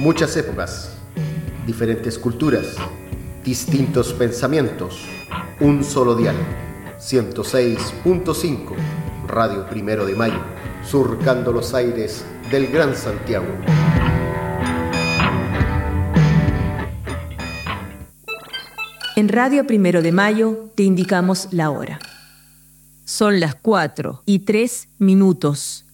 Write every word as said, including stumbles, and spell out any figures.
Muchas épocas, diferentes culturas, distintos pensamientos, un solo dial. ciento seis punto cinco, Radio Primero de Mayo, surcando los aires del Gran Santiago. En Radio Primero de Mayo te indicamos la hora. Son las cuatro y tres minutos.